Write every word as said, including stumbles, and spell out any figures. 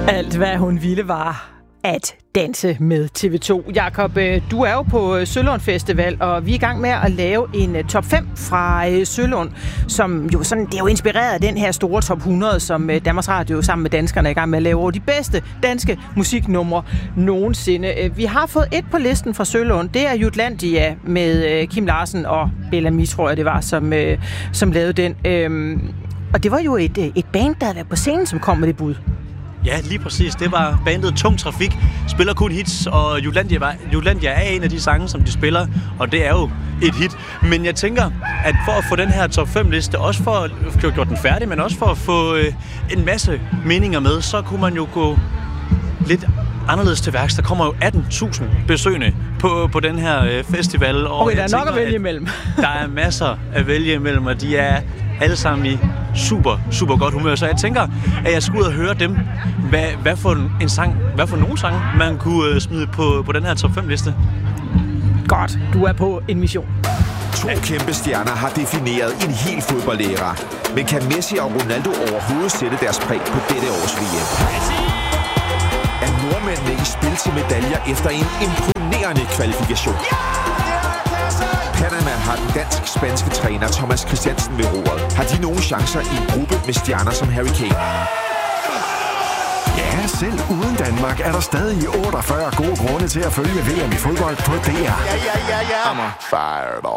Alt, hvad hun ville, var at danse med T V to. Jakob, du er jo på Sølund Festival, og vi er i gang med at lave en top fem fra Sølund, som jo sådan, det er jo inspireret af den her store top hundrede, som Danmarks Radio sammen med danskerne er i gang med at lave over de bedste danske musiknumre nogensinde. Vi har fået et på listen fra Sølund. Det er Jutlandia med Kim Larsen og Bellamy, tror jeg det var, som, som lavede den. Og det var jo et, et band, der var på scenen, som kom med det bud. Ja, lige præcis. Det var bandet Tung Trafik. Spiller kun hits, og Jutlandia, var, Jutlandia er en af de sange, som de spiller, og det er jo et hit. Men jeg tænker, at for at få den her top fem liste, også for at få gjort den færdig, men også for at få øh, en masse meninger med, så kunne man jo gå lidt anderledes til værks. Der kommer jo atten tusind besøgende på, på den her øh, festival. Og okay, der er nok tænker, at vælge imellem. Der er masser at vælge imellem, og de er alle sammen i super, super godt humør. Så jeg tænker, at jeg skulle ud og høre dem. Hvad, hvad for en sang, hvad for nogle sange, man kunne uh, smide på, på den her top fem liste? Godt, du er på en mission. To kæmpe stjerner har defineret en hel fodboldæra. Men kan Messi og Ronaldo overhovedet sætte deres præg på dette års V M? Er nordmændene i spil til medaljer efter en imponerende kvalifikation? Panama har den dansk-spanske træner Thomas Christiansen ved roret. Har de nogle chancer i en gruppe med stjerner som Harry Kane? Ja, selv uden Danmark er der stadig otteogfyrre gode grunde til at følge V M i fodbold på D R. Ja, ja, ja, ja. Fire it